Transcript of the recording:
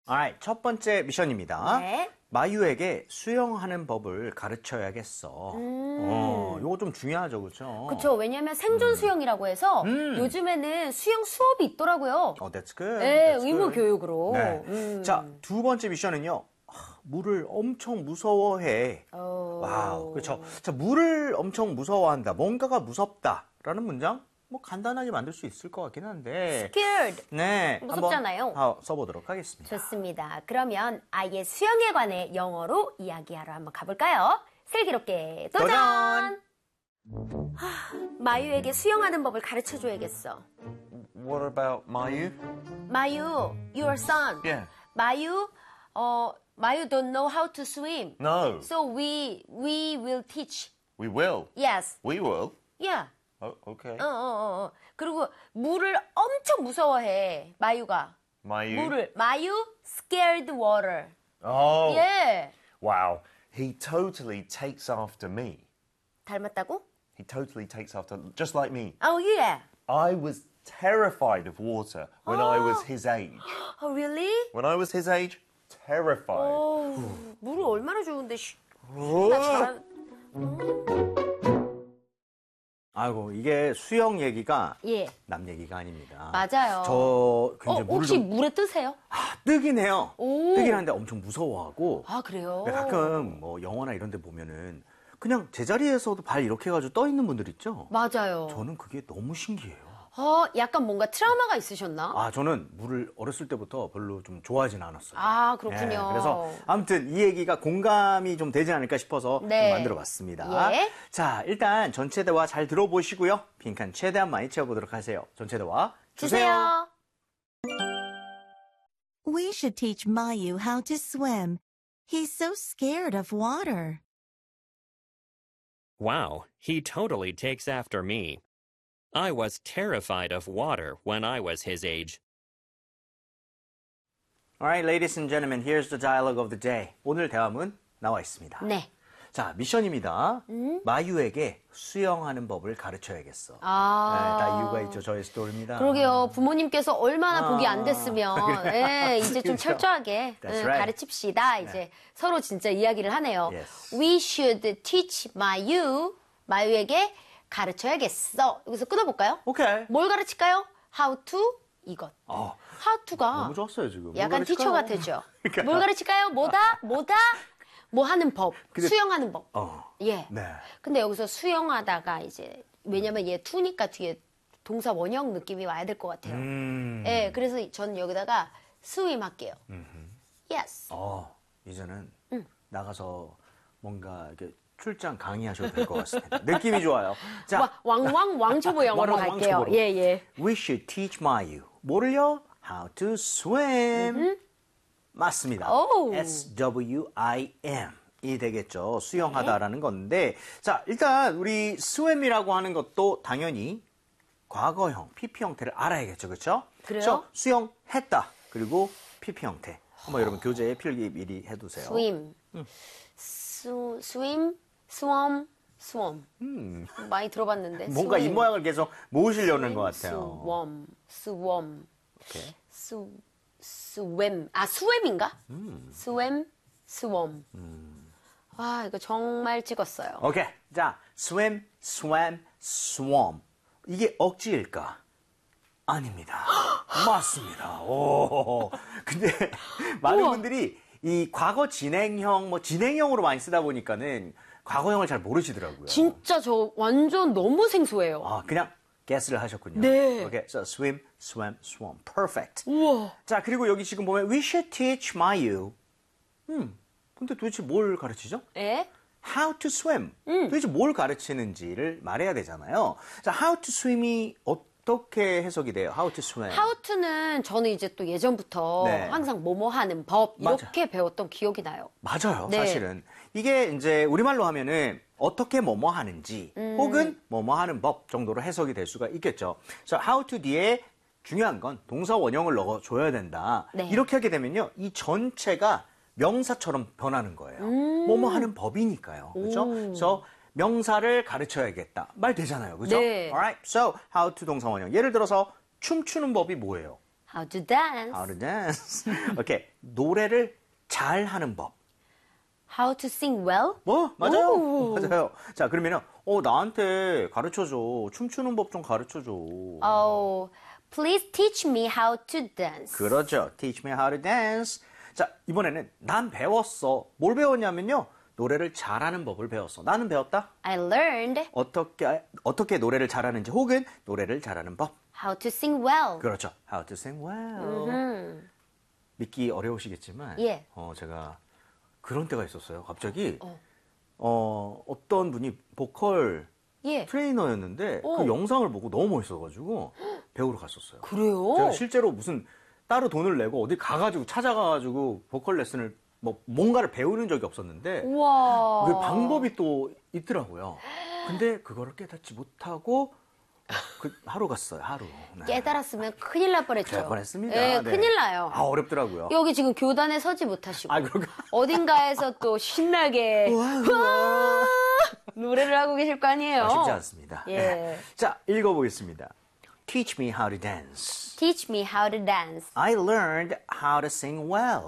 Alright, 첫 번째 미션입니다. 네. 마유에게 수영하는 법을 가르쳐야겠어. 이거 좀 중요하죠, 그렇죠? 그렇죠. 왜냐하면 생존 수영이라고 해서 요즘에는 수영 수업이 있더라고요. That's good. 네, That's 의무 good. 교육으로. 네. 자, 두 번째 미션은요. 물을 엄청 무서워해. 와우, 그렇죠. 자, 물을 엄청 무서워한다. 뭔가가 무섭다라는 문장 뭐 간단하게 만들 수 있을 것 같긴 한데. Scared. 네, 무섭잖아요. 한번 써보도록 하겠습니다. 좋습니다. 그러면 아이의 수영에 관해 영어로 이야기하러 한번 가볼까요? 슬기롭게 도전! 마유에게 수영하는 법을 가르쳐줘야겠어. What about Mayu? 마유, your son. Yeah. 마유, 마유 don't know how to swim. No. So we will teach. We will. Yes. We will. Yeah. Oh, okay. 그리고 물을 엄청 무서워해. 마유가. Mayu. 마유 scared water. Oh. 예. Wow. He totally takes after me. 닮았다고? He totally takes after, just like me. Oh yeah. I was terrified of water when I was his age. Oh really? When I was his age, terrified. 물을 얼마나 좋은데. 나 잘한. 아이고, 이게 수영 얘기가 예. 남 얘기가 아닙니다. 맞아요. 저 굉장히 물을 혹시 좀 물에 뜨세요? 뜨긴 해요. 오. 뜨긴 하는데 엄청 무서워하고. 아 그래요? 가끔 뭐 영화나 이런 데 보면은 그냥 제자리에서도 발 이렇게 해가지고 떠 있는 분들 있죠? 맞아요. 저는 그게 너무 신기해요. 약간 뭔가 트라우마가 있으셨나? 저는 물을 어렸을 때부터 별로 좀 좋아하진 않았어요. 아, 그렇군요. 그래서 아무튼 이 얘기가 공감이 좀 되지 않을까 싶어서 네. 좀 만들어봤습니다. 예. 자, 일단 전체 대화 잘 들어보시고요. 빈칸 최대한 많이 채워보도록 하세요. 전체 대화 주세요. We should teach Mayu how to swim. He's so scared of water. Wow, he totally takes after me. I was terrified of water when I was his age. Alright, ladies and gentlemen, here's the dialogue of the day. 오늘 대화문 나와 있습니다. 네. 자, 미션입니다. 마유에게 수영하는 법을 가르쳐야겠어. 아. 다 이유가 있죠. 저의 스토리입니다. 그러게요. 부모님께서 얼마나 복이 안 됐으면 이제 좀 그렇죠. 철저하게 That's right. 가르칩시다. 이제 서로 진짜 이야기를 하네요. Yes. We should teach 마유에게 가르쳐야겠어. 여기서 끊어볼까요? 오케이. 뭘 가르칠까요? How to 이것. How to가 너무 좋았어요, 지금. 약간 뭘 티처 가르칠까요? 같았죠. 그러니까. 뭘 가르칠까요? 뭐다? 뭐 하는 법. 근데- 수영하는 법. 예. 네. 근데 여기서 수영하다가 이제 왜냐면 얘 to니까 뒤에 동사 원형 느낌이 와야 될 것 같아요. 예. 그래서 전 여기다가 swim 할게요. Yes. 이제는 나가서 뭔가 이렇게 출장 강의하셔도 될 것 같습니다. 느낌이 좋아요. 자, 왕초보 영어로 왕 갈게요. 왕초보로. 예. We should teach Mayu. 뭐를요? How to swim. 맞습니다. 오. S-W-I-M. 이 되겠죠. 수영하다라는 건데. 자, 일단 우리 swim이라고 하는 것도 당연히 과거형, PP 형태를 알아야겠죠. 그렇죠? 그래요? 그래서 수영했다. 그리고 PP 형태. 한번 여러분 교재에 필기 미리 해두세요. swim. swim, swim. 많이 들어봤는데. 뭔가 swim. 입 모양을 계속 모으시려는 것 같아요. swim. 오케이. swim. swim인가? swim. 이거 정말 찍었어요. 오케이. 자, swim, swam, swam. 이게 억지일까? 아닙니다. 맞습니다. 오. 근데 많은 우와. 분들이 이 과거 진행형, 진행형으로 많이 쓰다 보니까는 과거형을 잘 모르시더라고요. 진짜 저 완전 너무 생소해요. 그냥 guess를 하셨군요. 네. 오케이. So swim, swam, swam. Perfect. 우와. 자, 그리고 여기 지금 보면 we should teach Mayu. 근데 도대체 뭘 가르치죠? 예? How to swim. 도대체 뭘 가르치는지를 말해야 되잖아요. 자, how to swim이 어떻게 해석이 돼요? How to swim. How to는 저는 이제 또 예전부터 네. 항상 뭐뭐 하는 법 이렇게 배웠던 기억이 나요. 맞아요, 네. 사실은. 이게 이제 우리말로 하면은 어떻게 뭐뭐 하는지 혹은 뭐뭐 하는 법 정도로 해석이 될 수가 있겠죠. 그래서 how to 뒤에 중요한 건 동사 원형을 넣어줘야 된다. 네. 이렇게 하게 되면요, 이 전체가 명사처럼 변하는 거예요. 뭐뭐 하는 법이니까요. 그렇죠? 그래서 명사를 가르쳐야겠다. 말 되잖아요. 그죠? 네. Alright. So, how to 동사 원형. 예를 들어서 춤추는 법이 뭐예요? How to dance. How to dance. 오케이. 노래를 잘 하는 법. How to sing well. 맞아요. 오. 맞아요. 자, 그러면은, 나한테 가르쳐줘. 춤추는 법 좀 가르쳐줘. Oh, please teach me how to dance. 그렇죠. Teach me how to dance. 자, 이번에는 난 배웠어. 뭘 배웠냐면요. 노래를 잘하는 법을 배웠어. 나는 배웠다. I learned 어떻게 노래를 잘하는지 혹은 노래를 잘하는 법. how to sing well. 그렇죠. How to sing well. 믿기 어려우시겠지만, 예. 제가 그런 때가 있었어요. 갑자기 어떤 분이 보컬 예. 트레이너였는데 그 영상을 보고 너무 멋있어가지고 배우러 갔었어요. 그래요? 제가 실제로 무슨 따로 돈을 내고 어디 가가지고 찾아가가지고 보컬 레슨을 뭔가를 배우는 적이 없었는데 우와. 그 방법이 또 있더라고요. 근데 그거를 깨닫지 못하고 하루 갔어요. 하루. 네. 깨달았으면 큰일 날 뻔했죠. 될 뻔했습니다. 네, 네. 큰일 나요. 어렵더라고요. 여기 지금 교단에 서지 못하시고 그런가? 어딘가에서 또 신나게 와! 노래를 하고 계실 거 아니에요. 쉽지 않습니다. 예. 네. 자, 읽어보겠습니다. Teach me how to dance. Teach me how to dance. I learned how to sing well.